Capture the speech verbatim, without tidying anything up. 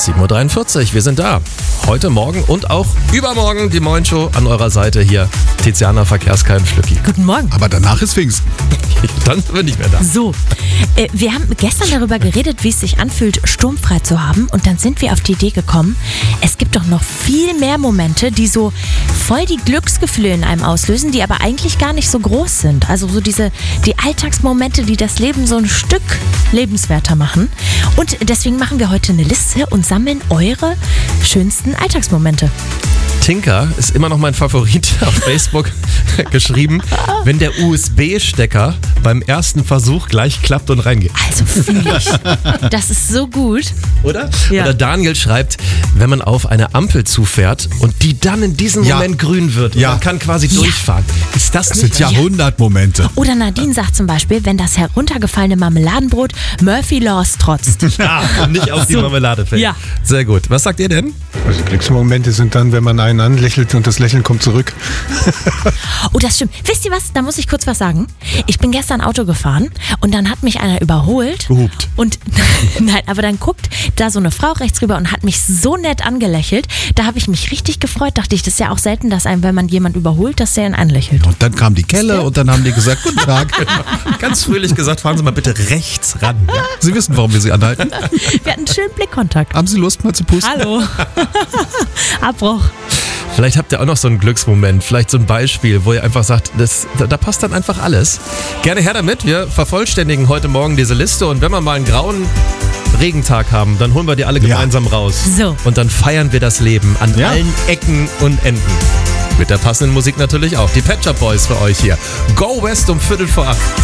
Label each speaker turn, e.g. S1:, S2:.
S1: sieben Uhr dreiundvierzig, wir sind da. Heute Morgen und auch übermorgen die Moin-Show an eurer Seite hier. Tiziana, Verkehrskeim, Flücki.
S2: Guten Morgen.
S3: Aber danach ist Pfingsten.
S1: Dann sind wir nicht mehr da.
S2: So, äh, wir haben gestern darüber geredet, wie es sich anfühlt, sturmfrei zu haben. Und dann sind wir auf die Idee gekommen, es gibt doch noch viel mehr Momente, die so voll die Glücksgefühle in einem auslösen, die aber eigentlich gar nicht so groß sind. Also so diese, die Alltagsmomente, die das Leben so ein Stück lebenswerter machen. Und deswegen machen wir heute eine Liste und sammeln eure schönsten Alltagsmomente.
S1: Tinker ist immer noch mein Favorit auf Facebook geschrieben, wenn der U S B-Stecker beim ersten Versuch gleich klappt und reingeht.
S2: Also fühle ich. Das ist so gut.
S1: Oder?
S2: Ja.
S1: Oder Daniel schreibt, wenn man auf eine Ampel zufährt und die dann in diesem
S3: Ja.
S1: Moment grün wird und
S3: Ja.
S1: man kann quasi
S2: Ja.
S1: durchfahren. Ist das
S3: Das
S1: nicht?
S3: sind Jahrhundertmomente.
S2: Oder Nadine sagt zum Beispiel, wenn das heruntergefallene Marmeladenbrot Murphy Laws trotzt.
S1: Ah, nicht auf die
S2: So.
S1: Marmelade fällt.
S2: Ja.
S1: Sehr gut. Was sagt ihr denn?
S4: Also Glücksmomente sind dann, wenn man einen anlächelt und das Lächeln kommt zurück.
S2: Oh, das stimmt. Wisst ihr was? Da muss ich kurz was sagen. Ich bin gestern Auto gefahren und dann hat mich einer überholt.
S3: Gehupt.
S2: Und nein, aber dann guckt da so eine Frau rechts rüber und hat mich so nett angelächelt. Da habe ich mich richtig gefreut. Dachte ich, das ist ja auch selten, dass einem, wenn man jemand überholt, dass der ihn anlächelt.
S3: Und dann kam die Kelle und dann haben die gesagt, guten Tag.
S1: Ganz fröhlich gesagt, fahren Sie mal bitte rechts ran. Ja?
S3: Sie wissen, warum wir Sie anhalten.
S2: Wir hatten einen schönen Blickkontakt.
S3: Haben Sie Lust mal zu pusten?
S2: Hallo. Abbruch.
S1: Vielleicht habt ihr auch noch so einen Glücksmoment, vielleicht so ein Beispiel, wo ihr einfach sagt, das, da, da passt dann einfach alles. Gerne her damit, wir vervollständigen heute Morgen diese Liste und wenn wir mal einen grauen Regentag haben, dann holen wir die alle
S3: Ja.
S1: gemeinsam raus.
S2: So.
S1: Und dann feiern wir das Leben an
S3: Ja.
S1: allen Ecken und Enden. Mit der passenden Musik natürlich auch. Die Pet Shop Boys für euch hier. Go West um Viertel vor acht.